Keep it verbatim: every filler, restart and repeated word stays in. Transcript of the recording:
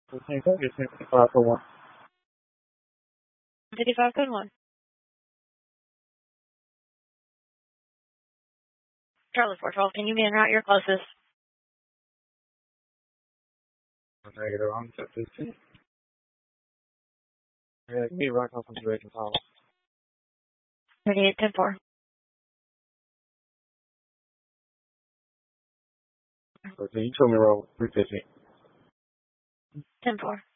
fifteen thirty, fifty-five for one. fifty-five, good one. Charlie four twelve, can you be en route your closest? Negative, I'm set fifteen. Yeah, give me rock off on two eight and follow. thirty-eight, ten four. So you told me roll three fifteen. ten four.